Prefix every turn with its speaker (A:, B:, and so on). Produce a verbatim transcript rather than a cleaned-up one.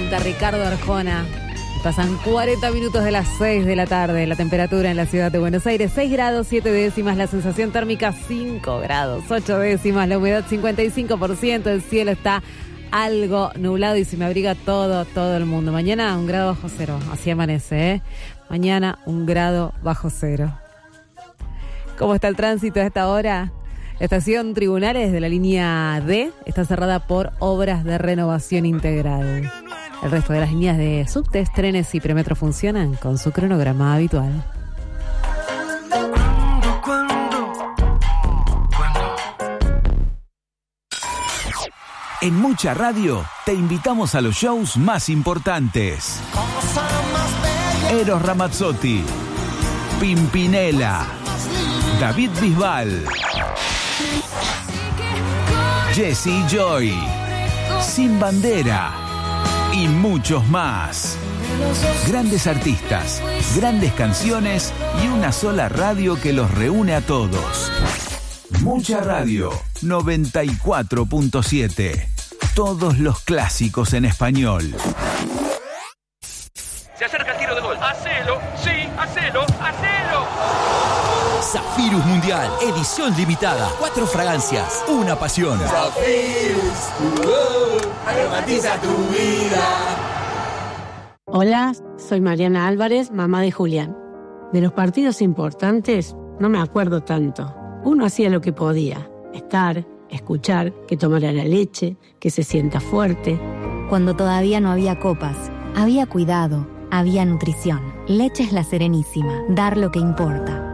A: presenta Ricardo Arjona. Pasan cuarenta minutos de las seis de la tarde. La temperatura en la ciudad de Buenos Aires, seis grados, siete décimas. La sensación térmica, cinco grados, ocho décimas. La humedad, cincuenta y cinco por ciento. El cielo está algo nublado y se me abriga todo, todo el mundo. Mañana un grado bajo cero. Así amanece, ¿eh? Mañana un grado bajo cero. ¿Cómo está el tránsito a esta hora? La estación Tribunales de la línea D está cerrada por obras de renovación integral. El resto de las líneas de subtes, trenes y premetro funcionan con su cronograma habitual.
B: En Mucha Radio te invitamos a los shows más importantes. Eros Ramazzotti, Pimpinela, David Bisbal, Jesse Joy, Sin Bandera y muchos más. Grandes artistas, grandes canciones y una sola radio que los reúne a todos. Mucha Radio noventa y cuatro punto siete. Todos los clásicos en español.
C: Se acerca el tiro de gol. ¡Hacelo! ¡Sí! ¡Hacelo! ¡Hacelo!
D: Zafirus Mundial, edición limitada. Cuatro fragancias, una pasión.
E: Zafirus, uh, aromatiza tu vida.
F: Hola, soy Mariana Álvarez, mamá de Julián. De los partidos importantes no me acuerdo tanto. Uno hacía lo que podía, estar, escuchar, que tomara la leche, que se sienta fuerte.
G: Cuando todavía no había copas, había cuidado, había nutrición. Leche es La Serenísima, dar lo que importa.